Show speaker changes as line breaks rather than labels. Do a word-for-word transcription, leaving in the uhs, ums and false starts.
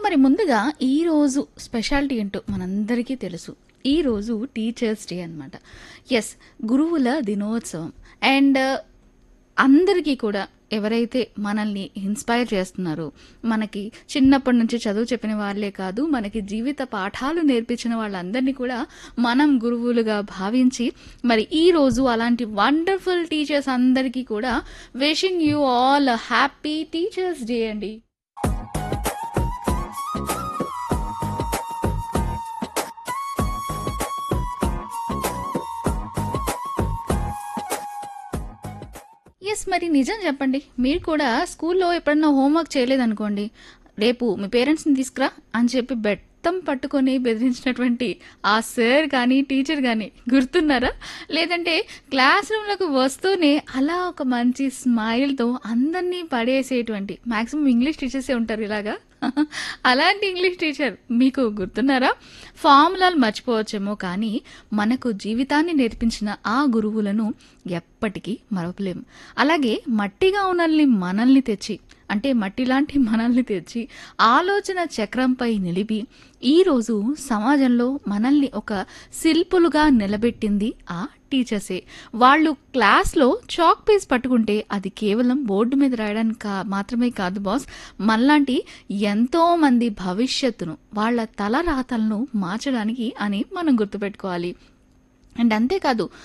మరి ముందుగా ఈరోజు స్పెషాలిటీ ఏంటో మనందరికీ తెలుసు. ఈరోజు టీచర్స్ డే అనమాట. ఎస్, గురువుల దినోత్సవం. అండ్ అందరికీ కూడా ఎవరైతే మనల్ని ఇన్స్పైర్ చేస్తున్నారో, మనకి చిన్నప్పటి నుంచి చదువు చెప్పిన వాళ్ళే కాదు, మనకి జీవిత పాఠాలు నేర్పించిన వాళ్ళందరినీ కూడా మనం గురువులుగా భావించి, మరి ఈరోజు అలాంటి వండర్ఫుల్ టీచర్స్ అందరికీ కూడా wishing you all happy teachers day అండి. ఎస్, మరి నిజం చెప్పండి, మీరు కూడా స్కూల్లో ఎప్పుడన్నా హోంవర్క్ చేయలేదనుకోండి, రేపు మీ పేరెంట్స్ని తీసుకురా అని చెప్పి బెత్తం పట్టుకొని బెదిరించినటువంటి ఆ సార్ కానీ టీచర్ కానీ గుర్తున్నారా? లేదంటే క్లాస్ రూమ్లకు వస్తూనే అలా ఒక మంచి స్మైల్తో అందరినీ పడేసేటువంటి మ్యాక్సిమం ఇంగ్లీష్ టీచర్సే ఉంటారు ఇలాగా. అలాంటి ఇంగ్లీష్ టీచర్ మీకు గుర్తున్నారా? ఫార్ములాలు మర్చిపోవచ్చేమో కానీ మనకు జీవితాన్ని నేర్పించిన ఆ గురువులను ఎప్పటికీ మరవలేం. అలాగే మట్టిగా ఉన్నల్ని మనల్ని తెచ్చి, అంటే మట్టి లాంటి మనల్ని తెచ్చి ఆలోచన చక్రంపై నిలిపి ఈరోజు సమాజంలో మనల్ని ఒక శిల్పులుగా నిలబెట్టింది ఆ టీచర్సే. వాళ్ళు క్లాస్లో చాక్ పీస్ పట్టుకుంటే అది కేవలం బోర్డు మీద రాయడానికి కా మాత్రమే కాదు బాస్, మనలాంటి ఎంతో మంది భవిష్యత్తును, వాళ్ళ తల రాతలను మార్చడానికి అని మనం గుర్తుపెట్టుకోవాలి. అండ్ అంతేకాదు,